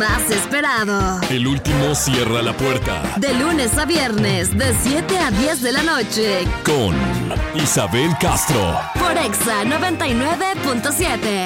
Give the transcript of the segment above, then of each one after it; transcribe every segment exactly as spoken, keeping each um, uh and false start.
más esperado. El último cierra la puerta. De lunes a viernes, de siete a diez de la noche. Con Isabel Castro. Por Exa noventa y nueve punto siete.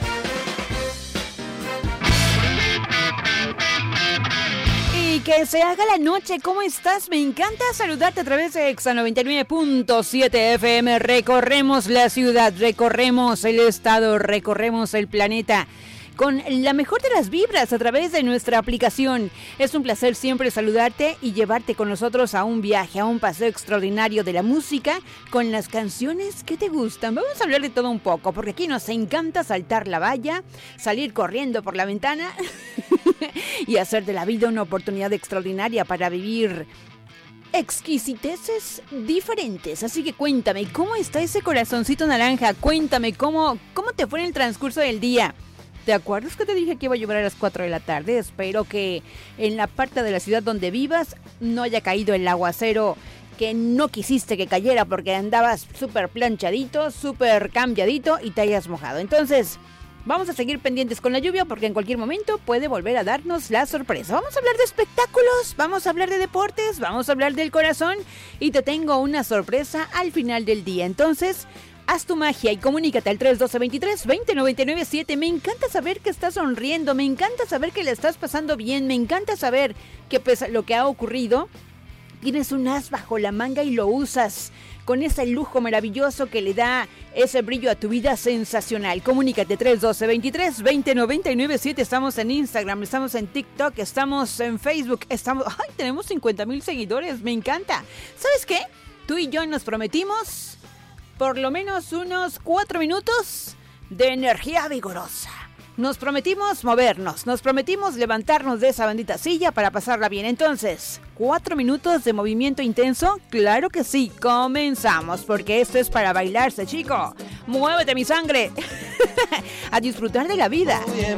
Y que se haga la noche. ¿Cómo estás? Me encanta saludarte a través de Exa noventa y nueve punto siete F M. Recorremos la ciudad, recorremos el estado, recorremos el planeta con la mejor de las vibras a través de nuestra aplicación. Es un placer siempre saludarte y llevarte con nosotros a un viaje, a un paseo extraordinario de la música con las canciones que te gustan. Vamos a hablar de todo un poco, porque aquí nos encanta saltar la valla, salir corriendo por la ventana y hacer de la vida una oportunidad extraordinaria para vivir exquisiteces diferentes. Así que cuéntame, ¿cómo está ese corazoncito naranja? Cuéntame, ¿cómo, cómo te fue en el transcurso del día? ¿Te acuerdas que te dije que iba a llover a las cuatro de la tarde? Espero que en la parte de la ciudad donde vivas no haya caído el aguacero que no quisiste que cayera porque andabas súper planchadito, súper cambiadito y te hayas mojado. Entonces, vamos a seguir pendientes con la lluvia porque en cualquier momento puede volver a darnos la sorpresa. Vamos a hablar de espectáculos, vamos a hablar de deportes, vamos a hablar del corazón y te tengo una sorpresa al final del día. Entonces, haz tu magia y comunícate al tres uno dos, veintitrés, veinte, noventa y nueve siete. Me encanta saber que estás sonriendo, me encanta saber que le estás pasando bien, me encanta saber que pese a lo que ha ocurrido, tienes un as bajo la manga y lo usas con ese lujo maravilloso que le da ese brillo a tu vida sensacional. Comunícate tres uno dos, veintitrés, veinte, noventa y nueve siete. Estamos en Instagram, estamos en TikTok, estamos en Facebook, estamos... ¡Ay! Tenemos cincuenta mil seguidores, me encanta. ¿Sabes qué? Tú y yo nos prometimos por lo menos unos cuatro minutos de energía vigorosa. Nos prometimos movernos, nos prometimos levantarnos de esa bendita silla para pasarla bien. Entonces, ¿cuatro minutos de movimiento intenso? Claro que sí, comenzamos, porque esto es para bailarse, chico. ¡Muévete, mi sangre! A disfrutar de la vida.